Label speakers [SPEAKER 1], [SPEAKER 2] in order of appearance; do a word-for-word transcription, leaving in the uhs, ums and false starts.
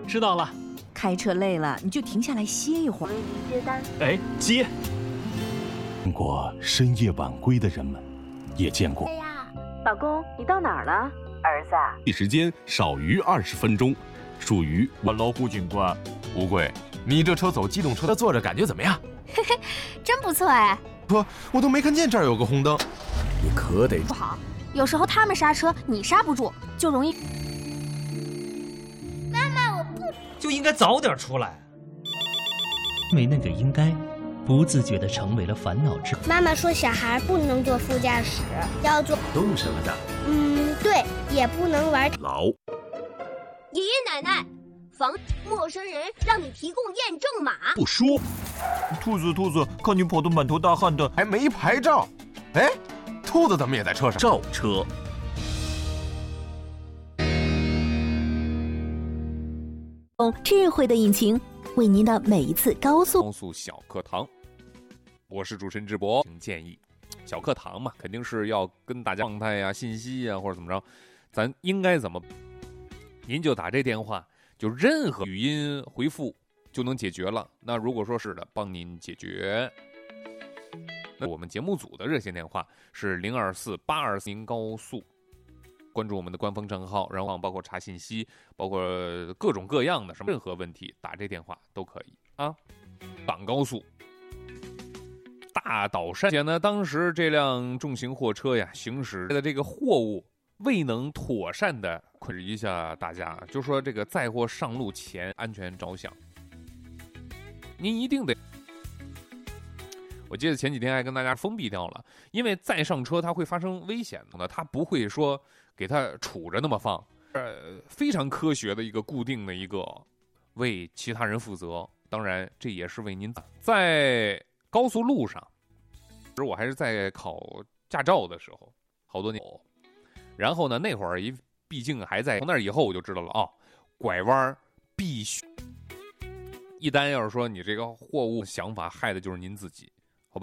[SPEAKER 1] 知道了。
[SPEAKER 2] 开车累了，你就停下来歇一会儿。为您接单。
[SPEAKER 1] 哎，接。
[SPEAKER 3] 见过深夜晚归的人们，也见过。
[SPEAKER 2] 哎呀，老公，你到哪儿了？儿子，
[SPEAKER 4] 时间少于二十分钟，属于
[SPEAKER 5] 晚老虎警官。
[SPEAKER 6] 乌龟，你这车走机动车坐着感觉怎么样？
[SPEAKER 7] 嘿嘿，真不错哎。
[SPEAKER 6] 不，我都没看见这儿有个红灯。
[SPEAKER 8] 你可得
[SPEAKER 7] 不好，有时候他们刹车，你刹不住，就容易。
[SPEAKER 9] 妈妈，我不
[SPEAKER 1] 就应该早点出来。
[SPEAKER 10] 没那个应该，不自觉地成为了烦恼之。
[SPEAKER 9] 妈妈说小孩不能坐副驾驶，要坐
[SPEAKER 8] 动什么的。
[SPEAKER 9] 嗯，对，也不能玩
[SPEAKER 8] 老。
[SPEAKER 11] 爷爷奶奶，防陌生人让你提供验证码。
[SPEAKER 4] 不说。
[SPEAKER 5] 兔子，兔子，看你跑得满头大汗的，
[SPEAKER 6] 还没牌照。哎，兔子怎么也在车上？
[SPEAKER 8] 照车。
[SPEAKER 2] 用智慧的引擎为您的每一次高速
[SPEAKER 12] 高速小课堂，我是主持人智博。建议小课堂嘛，肯定是要跟大家状态呀、信息呀，或者怎么着，咱应该怎么？您就打这电话，就任何语音回复就能解决了。那如果说是的，帮您解决。那我们节目组的热线电话是零二四八二四零高速。关注我们的官方账号，然后包括查信息，包括各种各样的什么任何问题，打这电话都可以啊。港高速大岛山前呢，当时这辆重型货车呀，行驶的这个货物未能妥善的控制一下大家，就说这个载货上路前安全着想，您一定得。我记得前几天还跟大家封闭掉了，因为再上车它会发生危险的，它不会说给它杵着那么放，呃，非常科学的一个固定的一个为其他人负责，当然这也是为您在高速路上，其实我还是在考驾照的时候，好多年，然后呢那会儿一毕竟还在，从那以后我就知道了啊，拐弯必须，一旦要是说你这个货物想法害的就是您自己。